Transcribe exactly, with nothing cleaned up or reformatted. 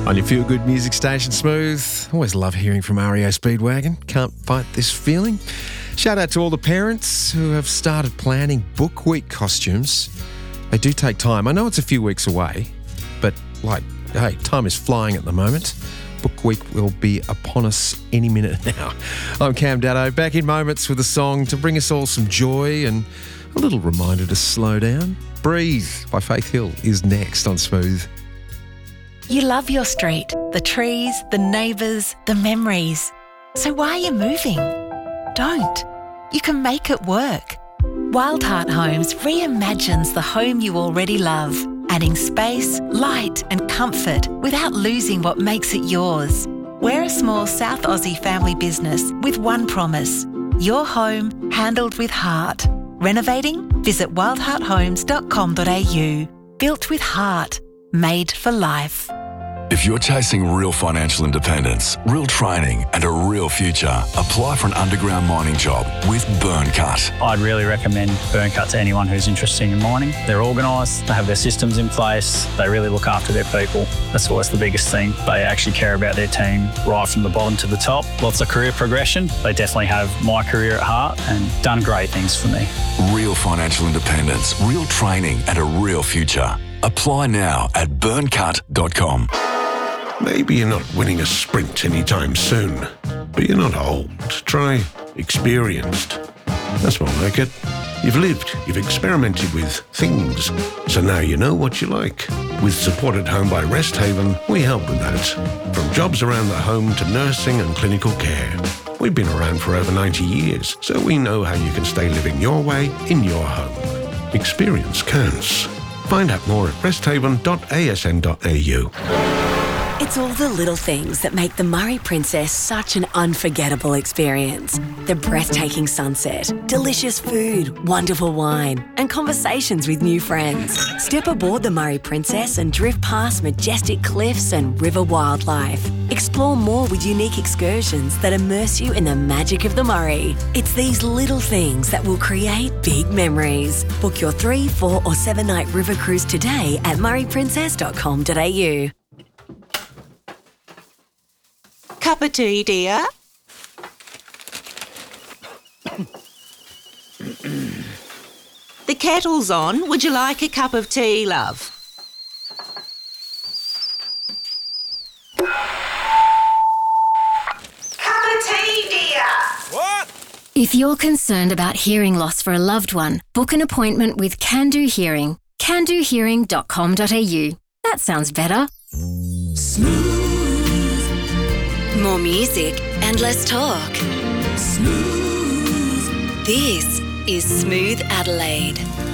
On your feel-good music station, Smooth. Always love hearing from R E O Speedwagon. Can't fight this feeling. Shout out to all the parents who have started planning Book Week costumes. They do take time. I know it's a few weeks away, but like, hey, time is flying at the moment. Book Week will be upon us any minute now. I'm Cam Daddo, back in moments with a song to bring us all some joy and a little reminder to slow down. Breathe by Faith Hill is next on Smooth. You love your street, the trees, the neighbours, the memories. So why are you moving? Don't. You can make it work. Wildheart Homes reimagines the home you already love, adding space, light and comfort without losing what makes it yours. We're a small South Aussie family business with one promise: your home handled with heart. Renovating? Visit wildheart homes dot com dot a u. Built with heart. Made for life. If you're chasing real financial independence, real training and a real future, apply for an underground mining job with Burncut. I'd really recommend Burncut to anyone who's interested in mining. They're organised, they have their systems in place, they really look after their people. That's always the biggest thing. They actually care about their team right from the bottom to the top. Lots of career progression. They definitely have my career at heart and done great things for me. Real financial independence, real training and a real future. Apply now at burncut dot com. Maybe you're not winning a sprint anytime soon, but you're not old. Try experienced. That's more like it. You've lived, you've experimented with things, so now you know what you like. With Support at Home by Rest Haven, we help with that. From jobs around the home to nursing and clinical care. We've been around for over ninety years, so we know how you can stay living your way in your home. Experience counts. Find out more at rest haven dot a s n dot a u. It's all the little things that make the Murray Princess such an unforgettable experience. The breathtaking sunset, delicious food, wonderful wine, and conversations with new friends. Step aboard the Murray Princess and drift past majestic cliffs and river wildlife. Explore more with unique excursions that immerse you in the magic of the Murray. It's these little things that will create big memories. Book your three, four or seven night river cruise today at murray princess dot com dot a u. Cup of tea, dear? The kettle's on. Would you like a cup of tea, love? Cup of tea, dear. What? If you're concerned about hearing loss for a loved one, book an appointment with Can Do Hearing. can do hearing dot com dot a u. That sounds better. Smooth. More music and less talk. Smooth. This is Smooth Adelaide.